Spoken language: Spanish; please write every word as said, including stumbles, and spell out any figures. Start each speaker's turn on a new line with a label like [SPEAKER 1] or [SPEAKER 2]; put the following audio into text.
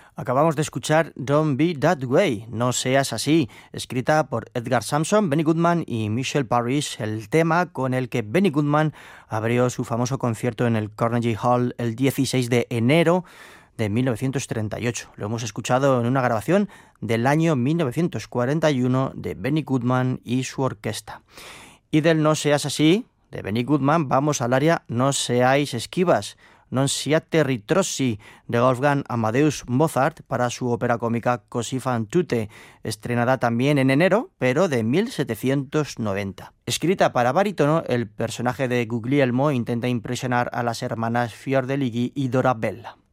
[SPEAKER 1] Acabamos de escuchar Don't Be That Way, No Seas Así, escrita por Edgar Sampson, Benny Goodman y Michelle Parrish, el tema con el que Benny Goodman abrió su famoso concierto en el Carnegie Hall el dieciséis de enero de mil novecientos treinta y ocho. Lo hemos escuchado en una grabación del año mil novecientos cuarenta y uno de Benny Goodman y su orquesta. Y del No Seas Así, de Benny Goodman, vamos al área No Seáis Esquivas, Non siate ritrossi, de Wolfgang Amadeus Mozart para su ópera cómica Così fan tutte, estrenada también en enero, pero de mil setecientos noventa. Escrita para barítono, el personaje de Guglielmo intenta impresionar a las hermanas Fiordaligi y Dorabella.